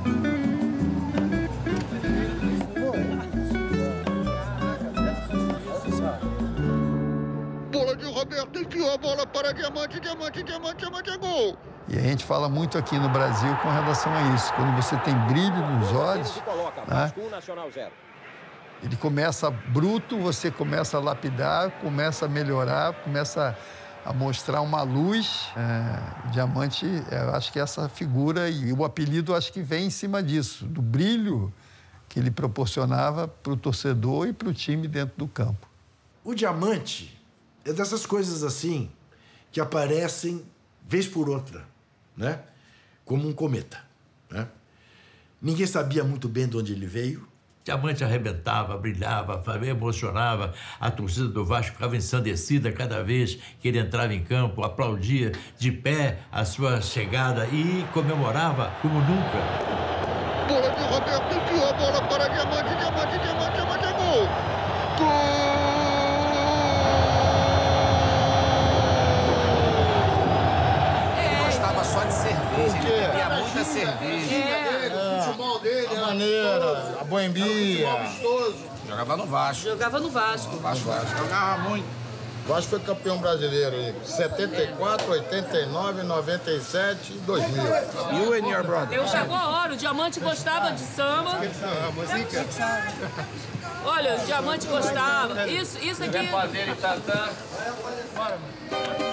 Bola de Roberto, enfiou a bola para Diamante, Diamante, Diamante, Diamante, é gol! E a gente fala muito aqui no Brasil com relação a isso. Quando você tem brilho nos olhos, né? Ele começa bruto, você começa a lapidar, começa a melhorar, começa a mostrar uma luz. Diamante, eu acho que essa figura, e o apelido acho que vem em cima disso, do brilho que ele proporcionava para o torcedor e para o time dentro do campo. O Diamante é dessas coisas assim que aparecem vez por outra, né? Como um cometa, né? Ninguém sabia muito bem de onde ele veio. Diamante arrebentava, brilhava, emocionava. A torcida do Vasco ficava ensandecida cada vez que ele entrava em campo, aplaudia de pé a sua chegada e comemorava como nunca. Bola de Roberto, enfiou a bola para Diamante, Diamante, Diamante, Diamante, é gol! Gol! Gostava só de cerveja, ele bebia muita cerveja. O futebol dele, a maneira, a boemia. Jogava no Vasco. Jogava no Vasco. Jogava muito. O Vasco foi campeão brasileiro em 74, 89, 97 e 2000. You and your brother. Eu chegou a hora, o Diamante gostava de samba. A música. Olha, o Diamante gostava. Isso aqui... Fazer e Tatã. Bora, mano.